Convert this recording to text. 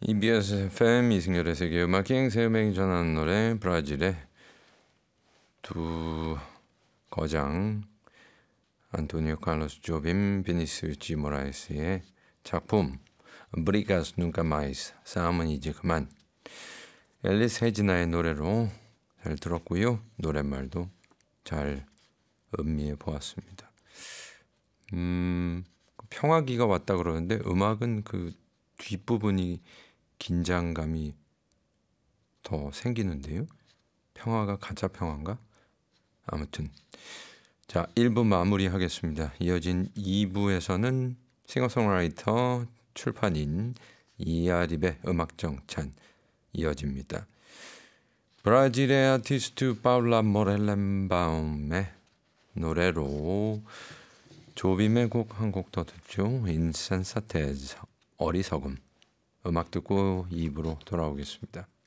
EBS FM 이승열의 세계 음악 여행 새 음악이 전하는 노래 브라질의 두 거장 안토니오 칼로스 조빔 비니시우스 지 모라에스의 작품 Brigas Nunca Mais 싸움은 이제 그만. 앨리스 헤지나의 노래로 잘 들었고요. 노랫말도 잘 음미해 보았습니다. 평화기가 왔다 그러는데 음악은 그 뒷부분이 긴장감이 더 생기는데요. 평화가 가짜 평화인가? 아무튼 자 1부 마무리하겠습니다. 이어진 2부에서는 싱어송라이터 출판인 이아립의 음악정찬 이어집니다. 브라질의 아티스트 파울라 모렐렌바움의 노래로 조빔의 곡 한 곡 더 듣죠. 인센사테즈 어리석음. 음악 듣고 2부로 돌아오겠습니다.